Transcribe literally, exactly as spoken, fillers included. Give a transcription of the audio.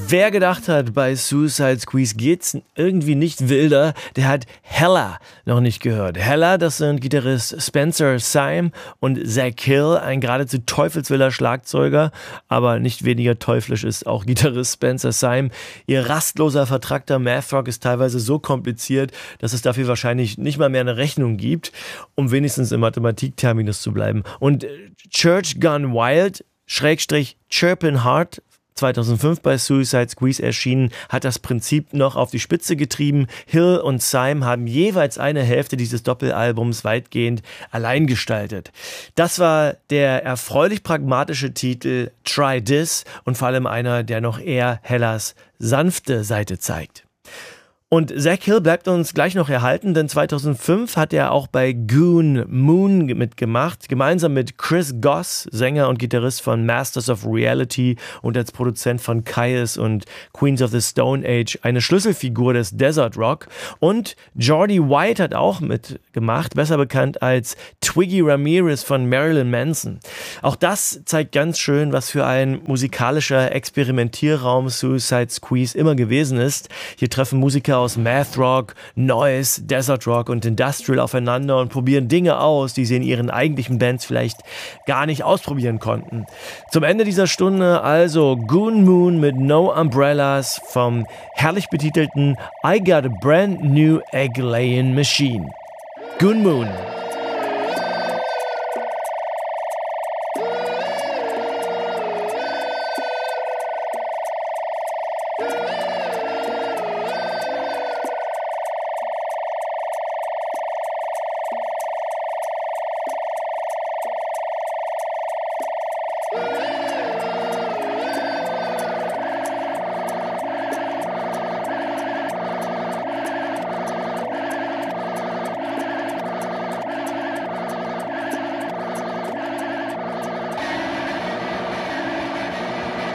Wer gedacht hat, bei Suicide Squeeze geht's irgendwie nicht wilder, der hat Hella noch nicht gehört. Hella, das sind Gitarrist Spencer Syme und Zach Hill, ein geradezu teufelswilder Schlagzeuger, aber nicht weniger teuflisch ist auch Gitarrist Spencer Syme. Ihr rastloser, vertrackter Math-Rock ist teilweise so kompliziert, dass es dafür wahrscheinlich nicht mal mehr eine Rechnung gibt, um wenigstens im Mathematikterminus zu bleiben. Und Church Gone Wild, Schrägstrich Chirpin' Heart, zweitausendfünf bei Suicide Squeeze erschienen, hat das Prinzip noch auf die Spitze getrieben. Hill und Syme haben jeweils eine Hälfte dieses Doppelalbums weitgehend allein gestaltet. Das war der erfreulich pragmatische Titel Try This und vor allem einer, der noch eher Hellas sanfte Seite zeigt. Und Zach Hill bleibt uns gleich noch erhalten, denn zweitausendfünf hat er auch bei Goon Moon mitgemacht, gemeinsam mit Chris Goss, Sänger und Gitarrist von Masters of Reality und als Produzent von Kyuss und Queens of the Stone Age, eine Schlüsselfigur des Desert Rock. Und Geordie White hat auch mitgemacht, besser bekannt als Twiggy Ramirez von Marilyn Manson. Auch das zeigt ganz schön, was für ein musikalischer Experimentierraum Suicide Squeeze immer gewesen ist. Hier treffen Musiker aus Math Rock, Noise, Desert Rock und Industrial aufeinander und probieren Dinge aus, die sie in ihren eigentlichen Bands vielleicht gar nicht ausprobieren konnten. Zum Ende dieser Stunde also Goon Moon mit No Umbrellas vom herrlich betitelten I Got a Brand New Egg Laying Machine. Goon Moon.